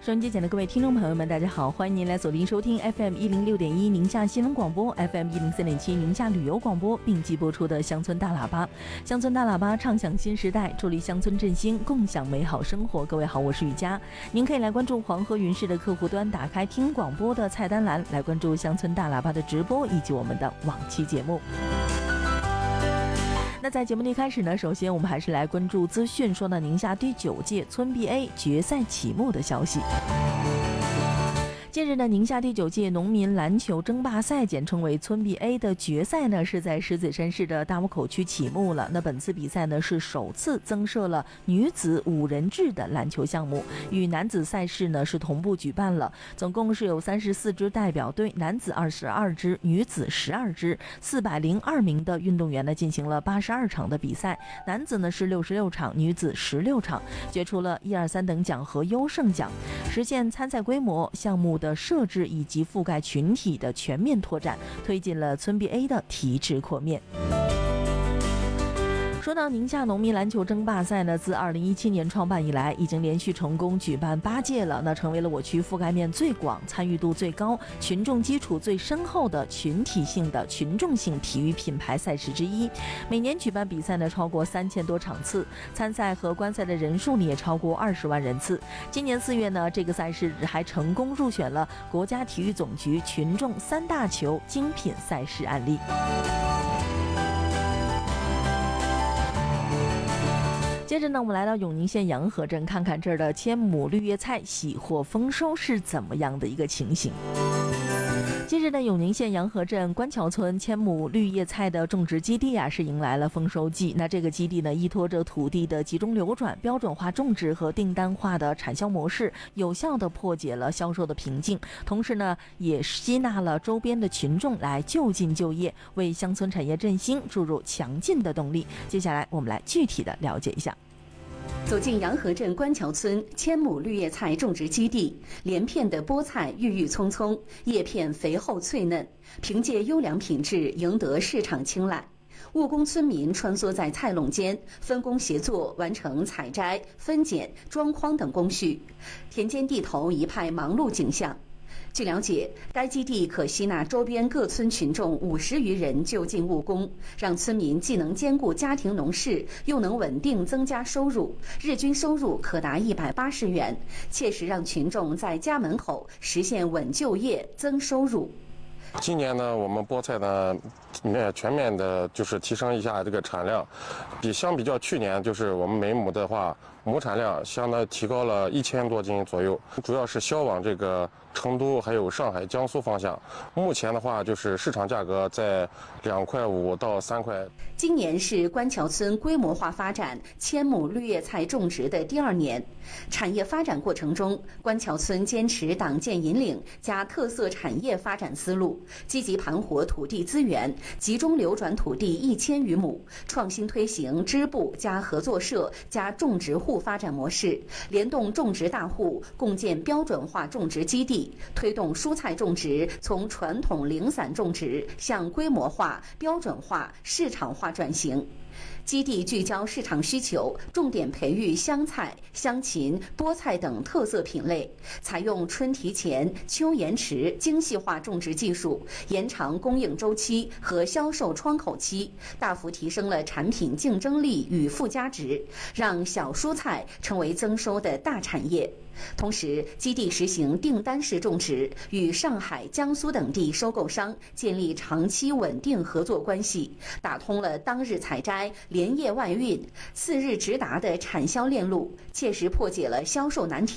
收音机前的各位听众朋友们，大家好，欢迎您来锁定收听 FM 106.1宁夏新闻广播 FM 103.7宁夏旅游广播并机播出的乡村大喇叭。乡村大喇叭唱响新时代，助力乡村振兴，共享美好生活。各位好，我是雨佳。您可以来关注黄河云视的客户端，打开听广播的菜单栏，来关注乡村大喇叭的直播以及我们的往期节目。那在节目的一开始呢，首先我们还是来关注资讯，说到宁夏第9届村 BA 决赛启幕的消息。近日呢，宁夏第9届农民篮球争霸赛，简称为村 BA 的决赛呢，是在石景山市的大沽口区启幕了。那本次比赛呢，是首次增设了女子5人制的篮球项目，与男子赛事呢是同步举办了。总共是有34支代表队，男子22支，女子12支，402名的运动员呢进行了82场的比赛，男子呢是66场，女子16场，决出了1、2、3等奖和优胜奖，实现参赛规模、项目的设置以及覆盖群体的全面拓展，推进了村 BA 的提质扩面。说到宁夏农民篮球争霸赛呢，自2017年创办以来，已经连续成功举办8届了，那成为了我区覆盖面最广、参与度最高、群众基础最深厚的群体性的群众性体育品牌赛事之一。每年举办比赛呢超过3000多场次，参赛和观赛的人数呢也超过20万人次。今年4月呢，这个赛事还成功入选了国家体育总局群众3大球精品赛事案例。接着呢，我们来到永宁县洋河镇，看看这儿的千亩绿叶菜喜获丰收是怎么样的一个情形。近日呢，永宁县洋河镇官桥村千亩绿叶菜的种植基地是迎来了丰收季。那这个基地呢，依托着土地的集中流转、标准化种植和订单化的产销模式，有效地破解了销售的瓶颈，同时呢，也吸纳了周边的群众来就近就业，为乡村产业振兴注入强劲的动力。接下来我们来具体的了解一下。 走进洋河镇官桥村千亩绿叶菜种植基地，连片的菠菜郁郁葱葱，叶片肥厚脆嫩，凭借优良品质赢得市场青睐。务工村民穿梭在菜垄间，分工协作，完成采摘、分拣、装筐等工序，田间地头一派忙碌景象。据了解，该基地可吸纳周边各村群众50余人就近务工，让村民既能兼顾家庭农事，又能稳定增加收入，日均收入可达180元，切实让群众在家门口实现稳就业、增收入。 今年呢，我们菠菜呢，全面的就是提升一下这个产量，相比较去年，就是我们每亩的话，亩产量相当提高了1000多斤左右，主要是销往这个成都还有上海、江苏方向。目前的话，就是市场价格在2.5块到3块。 今年是官桥村规模化发展千亩绿叶菜种植的第2年，产业发展过程中，官桥村坚持党建引领加特色产业发展思路，积极盘活土地资源，集中流转土地1000余亩，创新推行支部加合作社加种植户发展模式，联动种植大户共建标准化种植基地，推动蔬菜种植从传统零散种植向规模化、标准化、市场化转型。基地聚焦市场需求，重点培育香菜、香芹、菠菜等特色品类，采用春提前、秋延迟精细化种植技术，延长供应周期和销售窗口期，大幅提升了产品竞争力与附加值，让小蔬菜成为增收的大产业。同时，基地实行订单式种植，与上海、江苏等地收购商建立长期稳定合作关系，打通了当日采摘、连夜外运、次日直达的产销链路，切实破解了销售难题。